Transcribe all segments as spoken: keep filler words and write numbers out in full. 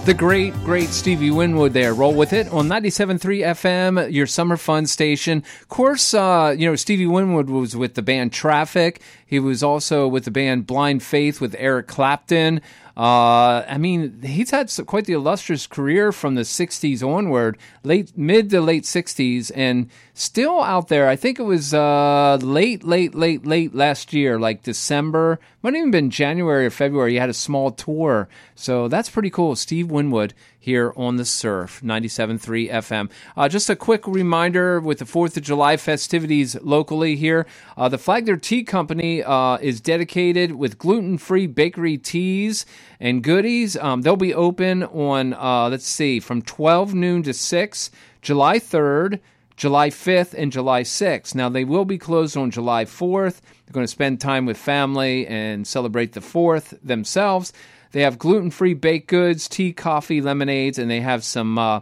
The great, great Stevie Winwood there. Roll with it on ninety-seven point three F M, your summer fun station. Of course, uh, you know, Stevie Winwood was with the band Traffic. He was also with the band Blind Faith with Eric Clapton. Uh, I mean, he's had quite the illustrious career from the sixties onward, late, mid to late sixties, and still out there. I think it was uh, late, late, late, late last year, like December. Might have even been January or February. He had a small tour. So that's pretty cool. Steve Winwood here on The Surf, ninety-seven point three F M. Uh, just a quick reminder with the fourth of July festivities locally here. Uh, the Flagler Tea Company uh, is dedicated with gluten-free bakery teas and goodies. Um, they'll be open on, uh, let's see, from twelve noon to six, July third, July fifth, and July sixth. Now, they will be closed on July fourth. They're going to spend time with family and celebrate the fourth themselves. They have gluten-free baked goods, tea, coffee, lemonades, and they have some uh,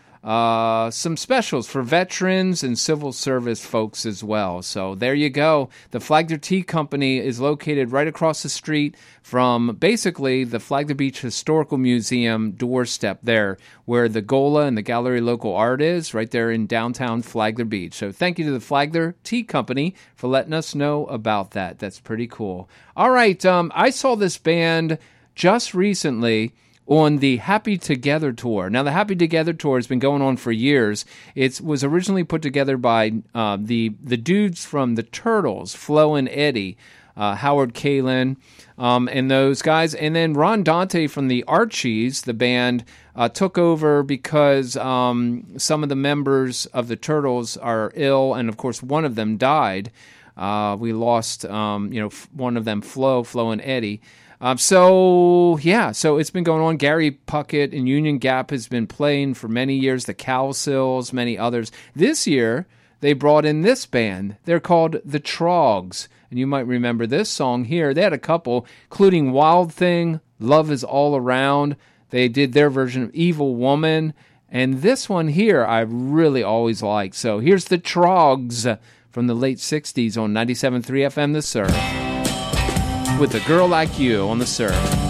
uh, some specials for veterans and civil service folks as well. So there you go. The Flagler Tea Company is located right across the street from basically the Flagler Beach Historical Museum doorstep there, where the Gola and the Gallery Local Art is, right there in downtown Flagler Beach. So thank you to the Flagler Tea Company for letting us know about that. That's pretty cool. All right, um, I saw this band just recently on the Happy Together Tour. Now, the Happy Together Tour has been going on for years. It was originally put together by uh, the the dudes from the Turtles, Flo and Eddie, uh, Howard Kalin, um, and those guys. And then Ron Dante from the Archies, the band, uh, took over because um, some of the members of the Turtles are ill, and of course, one of them died. Uh, we lost, um, you know, one of them, Flo, Flo and Eddie. Um, so, yeah, so it's been going on. Gary Puckett and Union Gap has been playing for many years, the Cowsills, many others. This year, they brought in this band. They're called the Trogs, and you might remember this song here. They had a couple, including Wild Thing, Love is All Around. They did their version of Evil Woman, and this one here I really always liked. So here's the Trogs from the late sixties on ninety-seven point three F M, The Surf, with A Girl Like You on The Surf.